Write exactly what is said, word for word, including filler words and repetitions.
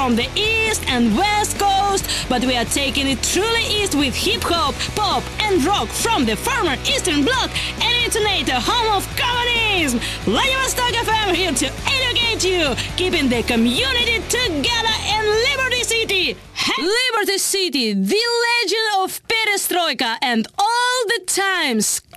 from the East and West Coast, but we are taking it truly east with hip-hop, pop and rock from the former Eastern Bloc and intonate the home of communism. Vladivostok F M here to educate you, keeping the community together in Liberty City. Liberty City, the legend of perestroika and all the time